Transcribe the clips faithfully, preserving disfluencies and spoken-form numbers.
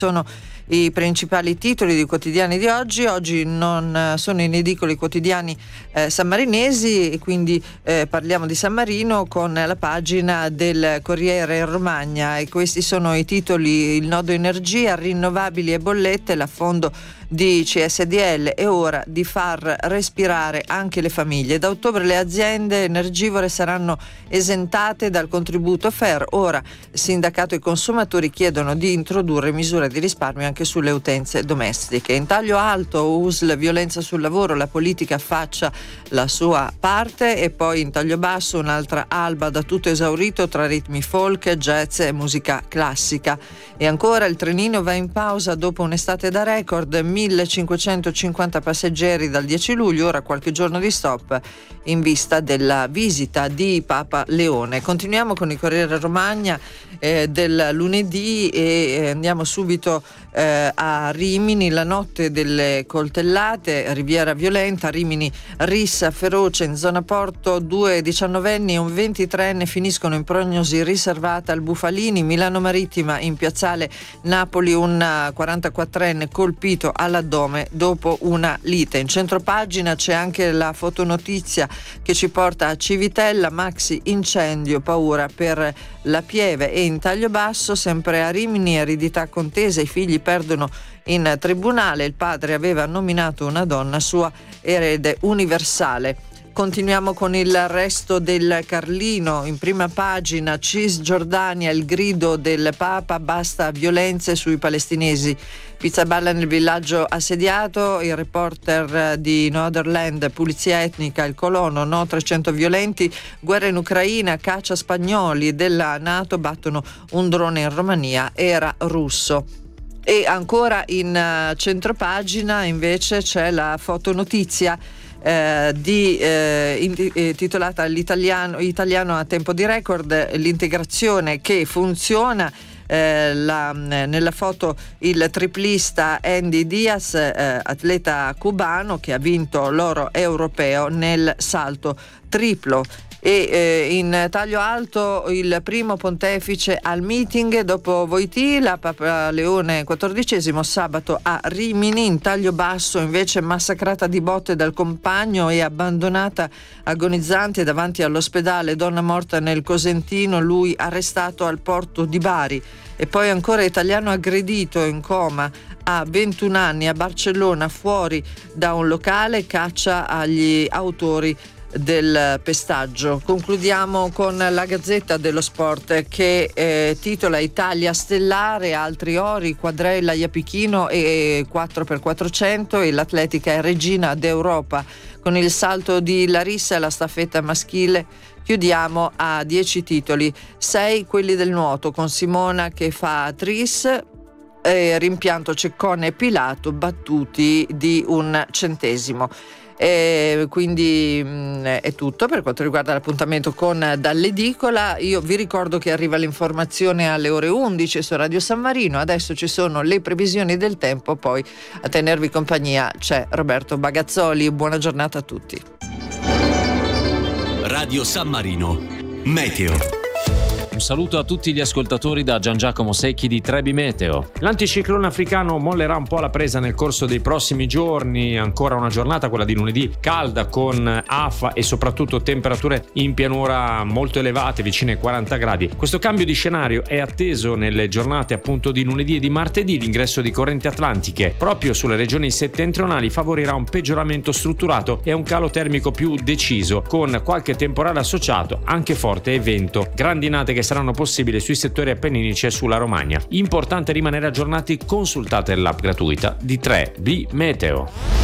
Sono i principali titoli di quotidiani di oggi. Oggi non sono in edicola i quotidiani eh, sammarinesi, e quindi eh, parliamo di San Marino con la pagina del Corriere Romagna, e questi sono i titoli: il nodo energia, rinnovabili e bollette, l'affondo di C S D L, è ora di far respirare anche le famiglie. Da ottobre le aziende energivore saranno esentate dal contributo F E R. Ora sindacato e consumatori chiedono di introdurre misure di risparmio anche sulle utenze domestiche. In taglio alto U S L, violenza sul lavoro, la politica faccia la sua parte. E poi in taglio basso un'altra alba da tutto esaurito tra ritmi folk, jazz e musica classica. E ancora il trenino va in pausa dopo un'estate da record, millecinquecentocinquanta passeggeri dal dieci luglio, ora qualche giorno di stop in vista della visita di Papa Leone. Continuiamo con il Corriere Romagna eh, del lunedì e andiamo subito eh, a Rimini. La notte delle coltellate, Riviera violenta, Rimini rissa feroce in zona Porto, due diciannovenni e un ventitreenne finiscono in prognosi riservata al Bufalini. Milano Marittima, in piazzale Napoli, un quarantaquattrenne colpito all'addome dopo una lite. In centropagina c'è anche la fotonotizia che ci porta a Civitella, maxi incendio, paura per la Pieve. E in taglio basso, sempre a Rimini, eredità contesa, i figli perdono in tribunale, il padre aveva nominato una donna sua erede universale. Continuiamo con il resto del Carlino. In prima pagina Cisgiordania, il grido del Papa, basta violenze sui palestinesi. Pizza balla nel villaggio assediato, il reporter di Northern, pulizia etnica, il colono, no trecento violenti, guerra in Ucraina, caccia spagnoli della NATO, battono un drone in Romania, era russo. E ancora in uh, centropagina invece c'è la fotonotizia Eh, di, eh, intitolata l'italiano italiano a tempo di record, l'integrazione che funziona. Eh, la, nella foto il triplista Andy Diaz, eh, atleta cubano che ha vinto l'oro europeo nel salto triplo. E eh, in taglio alto il primo pontefice al meeting dopo Wojtyla, Papa Leone quattordicesimo sabato a Rimini. In taglio basso invece massacrata di botte dal compagno e abbandonata agonizzante davanti all'ospedale, donna morta nel Cosentino, lui arrestato al porto di Bari. E poi ancora italiano aggredito in coma a ventuno anni a Barcellona fuori da un locale, caccia agli autori del pestaggio. Concludiamo con la Gazzetta dello Sport che eh, titola Italia stellare, altri ori, quadrella Iapichino e quattro per quattrocento, e l'atletica è regina d'Europa con il salto di Larissa e la staffetta maschile. Chiudiamo a dieci titoli, sei quelli del nuoto con Simona che fa tris, eh, rimpianto Ceccone e Pilato battuti di un centesimo. E quindi mh, è tutto per quanto riguarda l'appuntamento con Dall'Edicola. Io vi ricordo che arriva l'informazione alle ore undici su Radio San Marino. Adesso ci sono le previsioni del tempo, poi a tenervi compagnia c'è Roberto Bagazzoli. Buona giornata a tutti. Radio San Marino Meteo. Un saluto a tutti gli ascoltatori da Gian Giacomo Secchi di Trebi Meteo. L'anticiclone africano mollerà un po' la presa nel corso dei prossimi giorni. Ancora una giornata, quella di lunedì, calda con afa e soprattutto temperature in pianura molto elevate, vicine ai quaranta gradi. Questo cambio di scenario è atteso nelle giornate appunto di lunedì e di martedì. L'ingresso di correnti atlantiche proprio sulle regioni settentrionali favorirà un peggioramento strutturato e un calo termico più deciso, con qualche temporale associato, anche forte e vento. Grandinate che saranno possibili sui settori appenninici e sulla Romagna. Importante rimanere aggiornati, consultate l'app gratuita di tre B Meteo.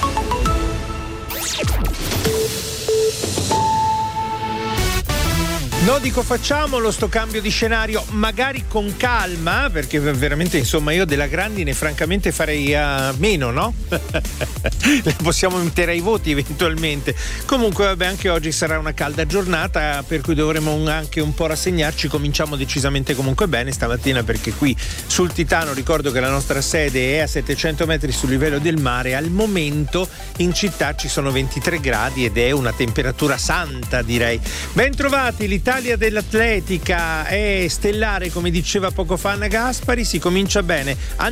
No, dico facciamolo sto cambio di scenario, magari con calma, perché veramente insomma io della grandine francamente farei a meno, no? Le possiamo mettere ai voti eventualmente. Comunque vabbè, anche oggi sarà una calda giornata, per cui dovremo anche un po' rassegnarci. Cominciamo decisamente comunque bene stamattina, perché qui sul Titano, ricordo che la nostra sede è a settecento metri sul livello del mare, al momento in città ci sono ventitré gradi ed è una temperatura santa, direi. Ben trovati, l'Italia l'Italia dell'atletica è stellare, come diceva poco fa Anna Gaspari, si comincia bene.